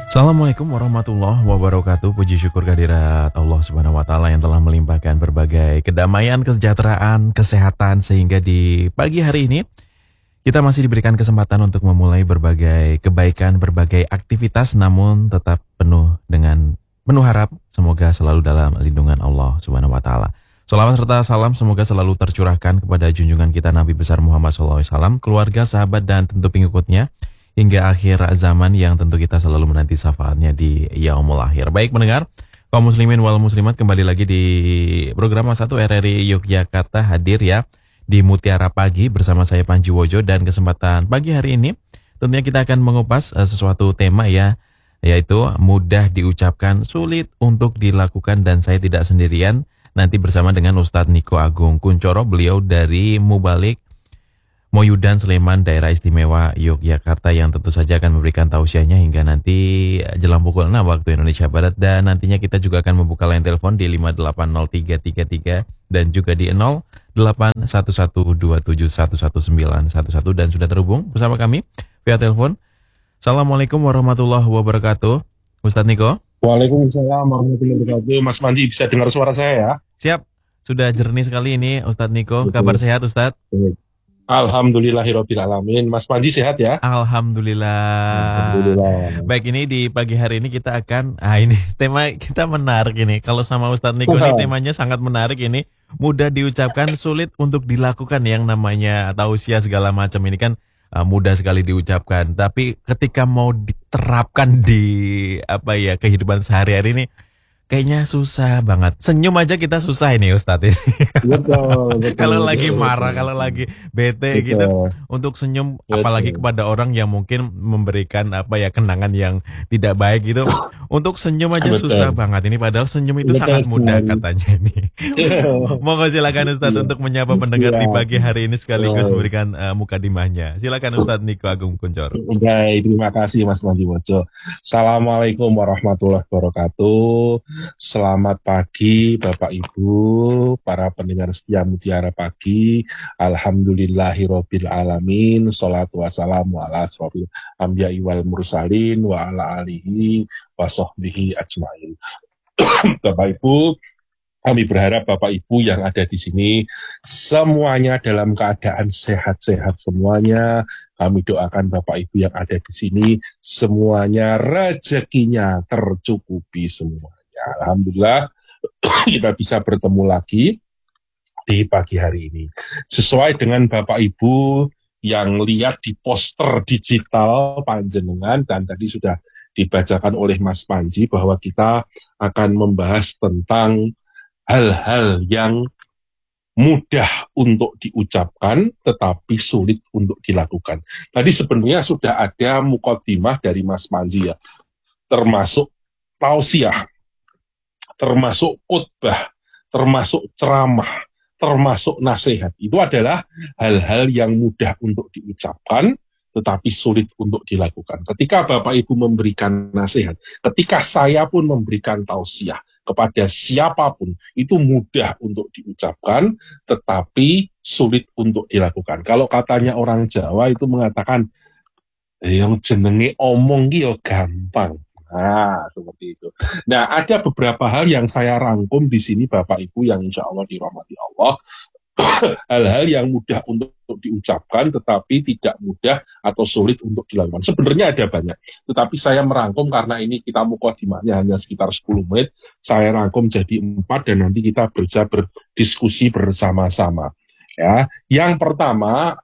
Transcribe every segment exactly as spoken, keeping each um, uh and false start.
Assalamualaikum warahmatullahi wabarakatuh. Puji syukur kehadirat Allah Subhanahu wa taala yang telah melimpahkan berbagai kedamaian, kesejahteraan, kesehatan sehingga di pagi hari ini kita masih diberikan kesempatan untuk memulai berbagai kebaikan, berbagai aktivitas namun tetap penuh dengan penuh harap semoga selalu dalam lindungan Allah Subhanahu wa taala. Salawat serta salam semoga selalu tercurahkan kepada junjungan kita Nabi besar Muhammad shallallahu alaihi wasallam, keluarga, sahabat dan tentu pengikutnya hingga akhir zaman yang tentu kita selalu menanti syafaatnya di yaumul akhir. Baik mendengar, kaum muslimin wal muslimat, kembali lagi di program satu R R I Yogyakarta hadir ya di Mutiara Pagi bersama saya Panji Wojo, dan kesempatan pagi hari ini tentunya kita akan mengupas uh, sesuatu tema ya, yaitu mudah diucapkan sulit untuk dilakukan, dan saya tidak sendirian nanti bersama dengan Ustadz Niko Agung Kuncoro, beliau dari Mubalik Moyudan Sleman Daerah Istimewa Yogyakarta yang tentu saja akan memberikan tausiahnya hingga nanti jelang pukul enam waktu Indonesia Barat, dan nantinya kita juga akan membuka line telepon di lima delapan nol tiga tiga tiga dan juga di nol delapan satu satu dua tujuh satu satu sembilan satu satu, dan sudah terhubung bersama kami via telepon. Assalamualaikum warahmatullahi wabarakatuh. Ustadz Niko. Waalaikumsalam warahmatullahi wabarakatuh. Mas Mandi, bisa dengar suara saya ya? Siap, sudah jernih sekali ini Ustadz Niko. Kabar Betul. sehat Ustadz? Alhamdulillahirabbil alamin. Mas Mandi sehat ya? Alhamdulillah. Alhamdulillah. Baik, ini di pagi hari ini kita akan, ah ini tema kita menarik ini. Kalau sama Ustadz Niko ini temanya sangat menarik ini. Mudah diucapkan, sulit untuk dilakukan, yang namanya tausiah segala macam ini kan uh, mudah sekali diucapkan. Tapi ketika mau diterapkan di apa ya kehidupan sehari-hari ini, kayaknya susah banget. Senyum aja kita susah ini Ustadz ini. Betul, betul. Kalau betul, lagi betul, marah, betul. kalau lagi bete gitu, Betul. untuk senyum, Betul. apalagi kepada orang yang mungkin memberikan apa ya kenangan yang tidak baik gitu. Untuk senyum aja susah Betul. banget ini, padahal senyum itu Betul sangat mudah sekali. katanya ini. Monggo silakan Ustadz Iya. untuk menyapa pendengar Iya. di pagi hari ini sekaligus Betul. memberikan uh, mukadimahnya. Silakan Ustadz Niko Agung Kuncoro. Baik, terima kasih Mas Mandi Wojo. Assalamualaikum warahmatullahi wabarakatuh. Selamat pagi Bapak Ibu, para pendengar setia Mutiara Pagi. Alhamdulillahirabbil alamin. Sholatu wassalamu ala asrofil anbiya'i wal mursalin wa ala alihi wa sahbihi ajmain. Bapak Ibu, kami berharap Bapak Ibu yang ada di sini semuanya dalam keadaan sehat-sehat semuanya. Kami doakan Bapak Ibu yang ada di sini semuanya rezekinya tercukupi semuanya. Alhamdulillah kita bisa bertemu lagi di pagi hari ini. Sesuai dengan Bapak Ibu yang lihat di poster digital panjenengan, dan tadi sudah dibacakan oleh Mas Panji bahwa kita akan membahas tentang hal-hal yang mudah untuk diucapkan tetapi sulit untuk dilakukan. Tadi sebenarnya sudah ada mukadimah dari Mas Panji ya, termasuk tausiah, termasuk khutbah, termasuk ceramah, termasuk nasihat. Itu adalah hal-hal yang mudah untuk diucapkan tetapi sulit untuk dilakukan. Ketika Bapak Ibu memberikan nasihat, ketika saya pun memberikan tausiah kepada siapapun, itu mudah untuk diucapkan tetapi sulit untuk dilakukan. Kalau katanya orang Jawa itu mengatakan yang jenenge omong ki yo gampang. Nah, seperti itu. Nah, ada beberapa hal yang saya rangkum di sini Bapak Ibu yang insya Allah dirahmati Allah. Hal-hal yang mudah untuk diucapkan tetapi tidak mudah atau sulit untuk dilakukan. Sebenarnya ada banyak, tetapi saya merangkum karena ini kita mukadimahnya hanya sekitar sepuluh menit, saya rangkum jadi empat dan nanti kita bisa berdiskusi bersama-sama. Ya, yang pertama,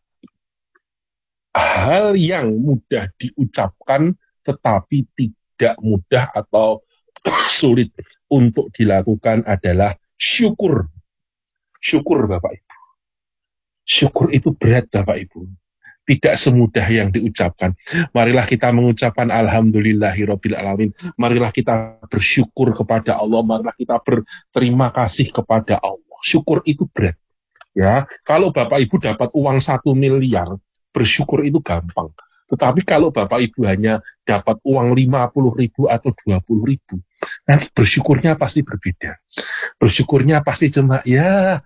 hal yang mudah diucapkan tetapi tidak mudah atau sulit untuk dilakukan adalah syukur. Syukur Bapak Ibu. Syukur itu berat Bapak Ibu. Tidak semudah yang diucapkan. Marilah kita mengucapkan alhamdulillahirabbil alamin. Marilah kita bersyukur kepada Allah. Marilah kita berterima kasih kepada Allah. Syukur itu berat. Ya, kalau Bapak Ibu dapat uang satu miliar, bersyukur itu gampang. Tetapi kalau Bapak Ibu hanya dapat uang lima puluh ribu atau dua puluh ribu, nanti bersyukurnya pasti berbeda. Bersyukurnya pasti cuma ya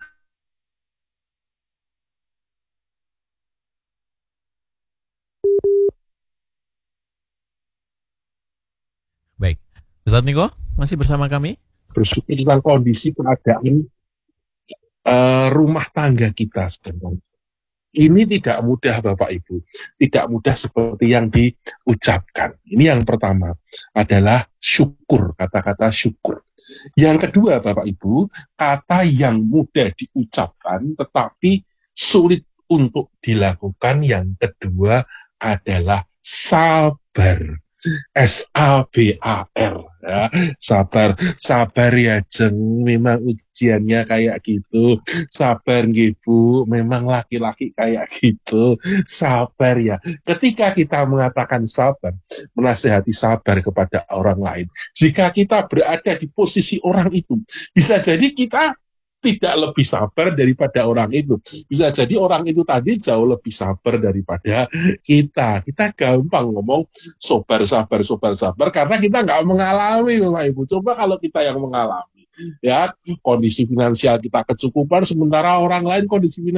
Ustadz Niko masih bersama kami? Bersyukur tentang kondisi keadaan uh, rumah tangga kita sekarang. Ini tidak mudah Bapak Ibu, tidak mudah seperti yang diucapkan. Ini yang pertama adalah syukur, kata-kata syukur. Yang kedua Bapak Ibu, kata yang mudah diucapkan tetapi sulit untuk dilakukan. Yang kedua adalah sabar. S A B A R ya, sabar, sabar ya Jeng, memang ujiannya kayak gitu, sabar nggih Bu, memang laki-laki kayak gitu, sabar ya. Ketika kita mengatakan sabar, menasihati sabar kepada orang lain, jika kita berada di posisi orang itu, bisa jadi kita tidak lebih sabar daripada orang itu. Bisa jadi orang itu tadi jauh lebih sabar daripada kita. Kita gampang ngomong sabar, sabar, sabar, sabar, karena kita nggak mengalami, Bapak Ibu. Coba kalau kita yang mengalami, ya kondisi finansial kita kecukupan, sementara orang lain kondisi finansial